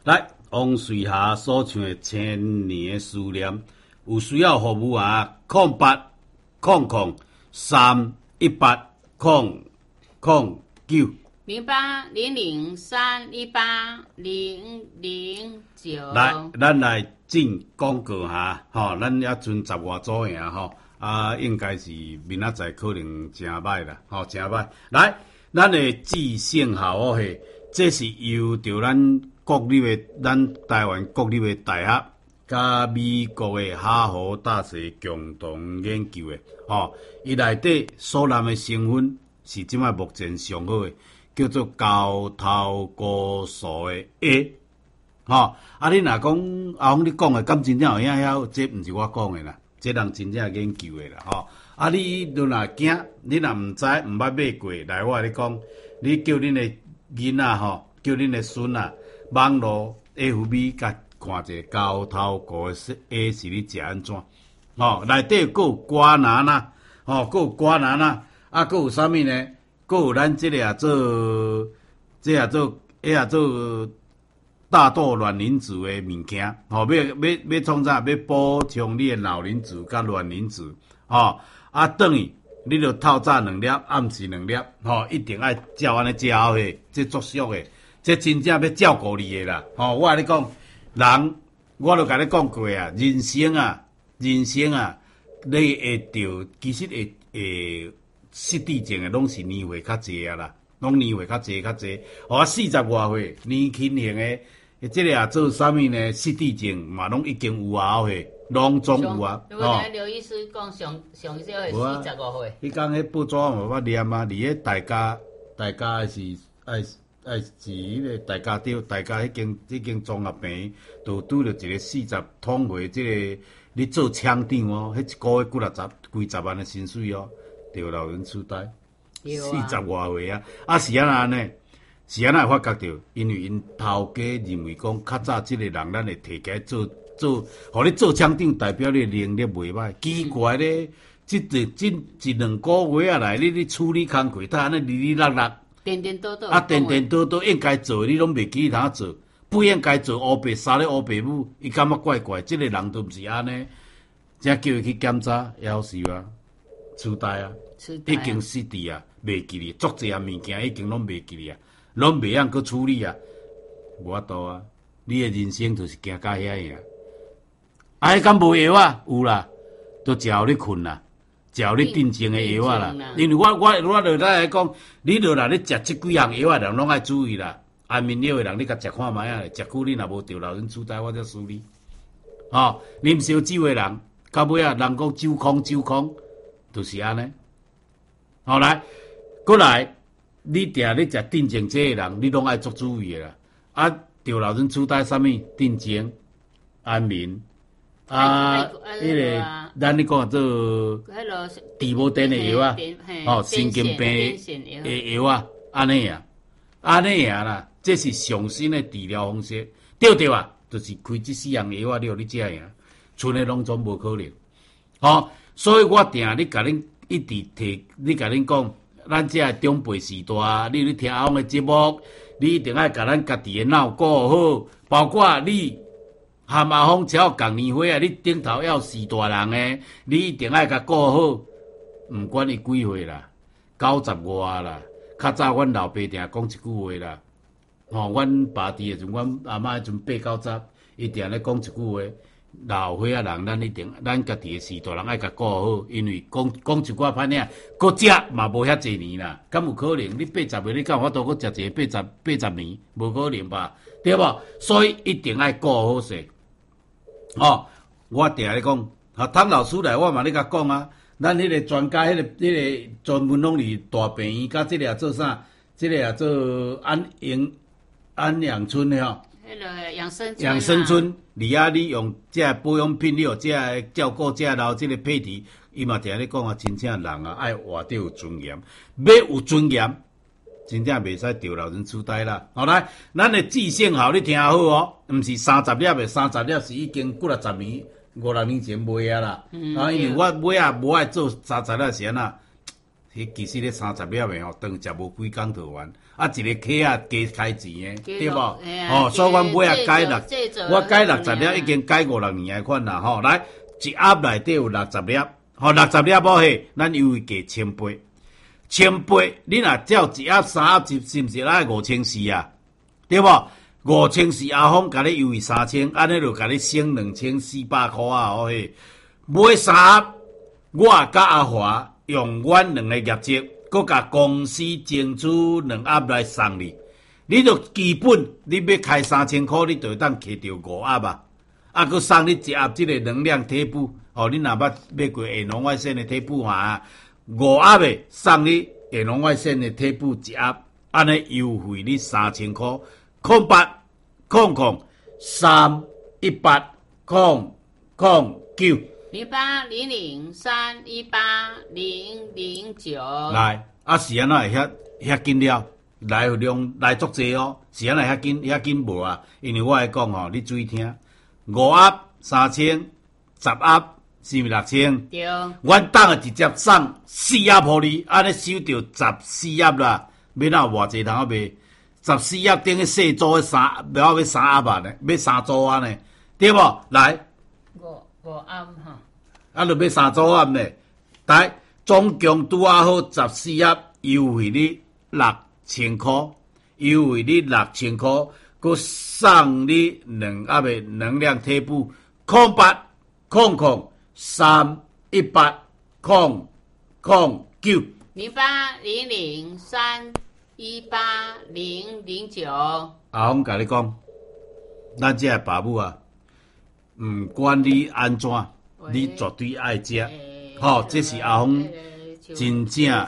来，王瑞霞所唱的《千年的思念》，有需要服务啊，08003809。 0800318009。 来，咱来进广告哈，咱也存10外组尔吼，应该是明仔载可能真歹啦，真歹。来，咱的智胜校学，这是由着咱台湾国立的大学，甲美国的哈佛大学共同研究的，伊内底所含的成分是即摆目前上好的，叫做高头高素的 A。你若讲阿峰你讲的，敢真正有影晓？这毋是我讲的啦，这人真正研究的啦，你若惊，你若毋知毋捌买过，来我甲你讲，你叫恁的囡仔叫恁的孙啊，网络 FB 甲看一下高头高的 A 是你食安怎？内底佫有瓜拿呐，佫有瓜拿呐，佫有啥物呢？佫有咱这个做大豆卵磷脂的物件，要创啥？要补充你的脑磷脂甲卵磷脂，等于你着透早2粒，暗时2粒，一定爱照安尼照的，这作俗的，这真正要照顾你的啦，我甲你讲，人我著甲你讲过啊，人生啊，你会着，其实会失智症的拢是年岁较济啊啦，拢年岁较济，40外岁年轻型的。这个做啥物呢？失智症嘛，拢已经有啊，拢总有啊。 刘医师讲上少的45岁。 迄讲迄报纸嘛，捌念啊，伫迄大家是爱是迄个大家迄间综合病，就拄着一个40通岁，这个你做厂长迄一个月几十万的薪水得老人痴呆，40外岁啊，是安尼。是安那发觉着，因为因头家认为讲，较早即个人咱会摕起来做，互你做厂长，代表你能力袂歹。奇怪咧，这1-2个月来，你处理工课，他安尼哩落落， 颠倒倒， 颠倒应该做，你拢袂记通做，不应该做乌白杀咧乌白母，伊感觉怪怪，这个人都毋是安尼，才叫伊去检查，夭寿啊，痴呆啊，已经失智啊，袂记哩，足侪物件已经拢袂记哩啊。拢袂晓去处理啊！无法度啊！你的人生就是行到遐样。迄敢无药啊？有啦，都食互你困啦，食互你定情的药啊啦。因为我就来讲，你若来食即几样药啊，人拢爱注意啦。安眠药的人，你甲食看卖啊，食久你若无得老人痴呆，我则处理。啉烧酒的人，到尾啊，人讲酒空，就是安尼。来，过来。你定咧食定情剂的人，你拢爱做注意的啦。得老人痴呆啥物？定情、安眠迄个咱咧讲做地无电的药啊，神经病的药啊，安尼啊啦，这是上新的治疗方式，对啊，就是开这4样药啊，你食呀，剩的拢总无可能。所以我定咧甲恁一直提，你甲恁讲。咱这长辈时代，你咧听阿峰的节目，你一定爱甲咱家己的脑顾好，包括你和阿峰只要共年岁啊，你顶头要4大人诶，你一定爱甲顾好，毋管伊几岁啦，90外啦。较早阮老爸定讲一句话啦，阮爸伫诶阵，阮阿嬷迄阵8、9十，伊定咧讲一句话。老岁仔人，咱家己的时代人爱甲顾好，因为讲一寡歹听，搁食嘛无遐济年啦，敢有可能？你80岁，你敢有法度搁食一个80年？无可能吧？对无？所以一定爱顾好势。我定咧讲，汤老师来，我嘛咧甲讲啊，咱迄个专家，迄个专门拢伫大病院，甲这个做啥？这个也做安养村的迄个养生村，你用这保养品，你有这照顾这老这个配体，伊嘛定咧讲啊，真正人啊爱活得有尊严，要有尊严，真正袂使得老人痴呆啦。来，咱的智胜号你听好毋是30粒的，30粒是已经几60年、5-6年前买啊啦。因为我买啊无爱做30粒是安那，其实咧30粒的当食无几工就完。 啊，一个客啊加开钱诶，对无？ 哦， 所以阮买啊改我改60粒，已经改5、6年诶款啦，来一盒内底有60粒，60粒无嘿，咱优惠价1800，你若照一盒3盒是毋是来5400啊？对无？5400阿峰甲你优惠3000，安尼就甲你省2400块啊！嘿，买3盒，我甲阿华用阮2个业绩，佮甲公司争取2盒来送你。你就基本你要开3000块，你就当摕到5盒啊！啊，佮送你一盒即个能量体补，你若捌买过下浓外线的体补嘛？5盒的送你下浓外线的体补1盒，安尼优惠你3000块。0800318009 0800318009 来，是安怎会遐紧了？来量来足济哦，是安怎遐紧无啊？因为我来讲你注意听，5盒3000，10盒是毋是6000？ 对， 阮当下直接送4盒互你，安尼收到14盒啦，要哪有偌济通买？14盒等于细组的3，要3盒呢，要3组啊呢，对无？来 5盒哈， 就要3组盒呢。来，总共拄啊好14盒，优惠你6000块，优惠你6000块，佮送你2盒的能量体补，0800318009。 0800318009。 阿峰甲你讲，咱这爸母啊，毋管你安怎，你绝对爱食。这是阿峰真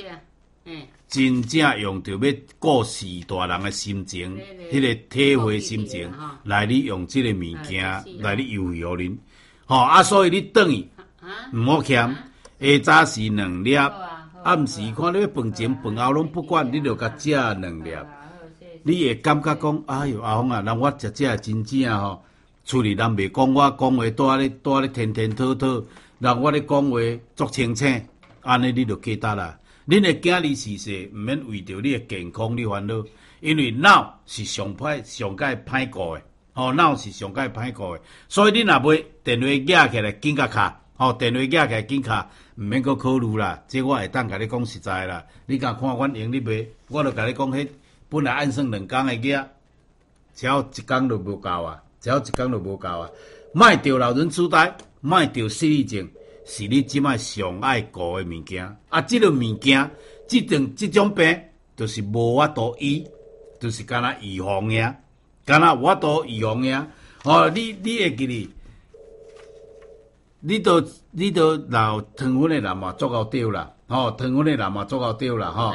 正用着要顾世大人的心情，迄个体会心情，来你用这个物件来你优惠互恁。所以你转去毋好欠，下早是2粒，暗时看你饭前饭后拢不管，你就甲食2粒。你会感觉讲，哎哟，阿峰啊，人我食真正厝里人袂讲我讲话带咧天天讨讨，人我咧讲话足清醒，安尼你就记得啦。恁的囝儿逝世，毋免为着你的健康你烦恼，因为脑是上解歹顾的，脑是上解歹顾的，所以你若买电话举起来紧甲卡，电话举起来紧卡，毋免阁考虑啦。这我会当甲你讲实在啦，你甲看阮用你买，我就甲你讲，迄本来按算2工的举，超1工就无够啊，卖着老人痴呆，卖着失忆症。是你即摆上爱顾的物件，这个物件，这种病，就是无法度医，就是干那预防呀，干那有法度预防呀。你会记哩？你都老糖分的人嘛足够对啦，糖分的人嘛足够对啦，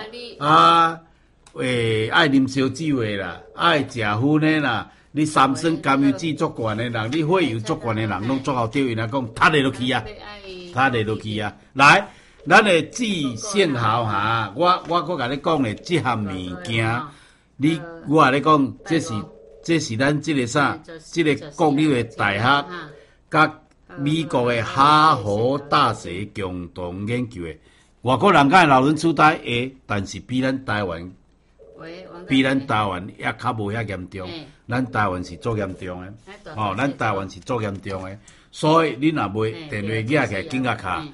爱啉烧酒的啦，爱食薰的啦。你三酸甘油酯足悬的人，你血油足悬的人，拢足够对。因来讲，塌下落去啊！来，咱的至信号哈，我搁甲你讲咧，这项物件，我甲你讲，这是咱这个啥，这个国立的大学，甲美国的哈佛大学共同研究的。外国人讲老人痴呆但是比咱台湾也较无遐严重。咱台湾是足严重的，咱台湾是足严重的。所以你若买电话举起来紧甲卡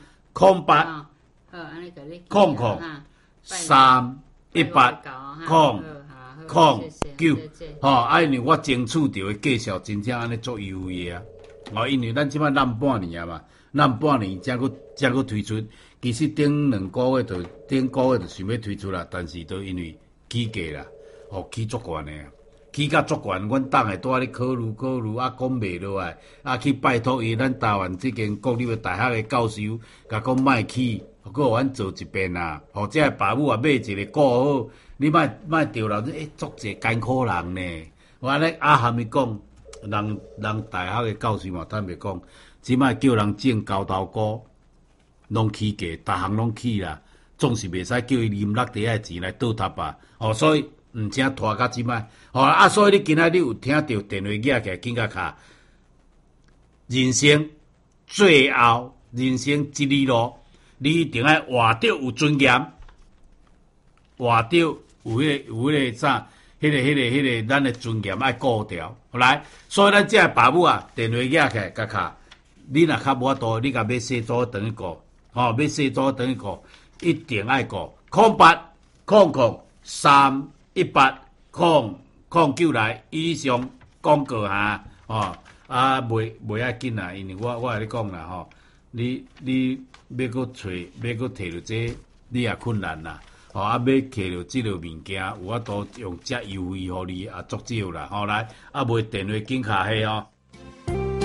0800318009，因为我争取到的计数真正安尼足优惠啊！因为咱即摆烂半年啊嘛，烂半年才佫推出，其实顶个月就想要推出啦，但是都因为起价啦，起足悬的啊。起甲足悬，阮当下拄仔咧考虑，讲袂落来，去拜托伊咱台湾这间国立的大学的教授，甲讲莫起，佮互阮做一遍啊。这爸母也买一个顾好，你莫着老足济艰苦人呢。我安尼含伊讲，人大学的教授嘛，坦白讲，即摆叫人种高头菇，拢起价，逐项拢起啦，总是袂使叫伊啉落地的钱来倒塌吧。所以。毋请拖到即摆，所以你今仔日有听到电话举起来紧甲卡，人生最后人生一里路，你一定要活得有尊严，活得迄个啥，迄个咱的尊严爱顾掉。来，所以咱这爸母啊，电话举起来，甲卡，你若较无法度，你甲要洗澡等于顾，要洗澡等于顾，一定爱顾。0800318009来以上广告哈，袂要紧啦，因为我甲你讲啦吼，你要搁找，要搁摕到这，你也困难啦。要摕到即个物件，有法度用遮优惠互你，足少啦。来，袂电话紧卡起哦。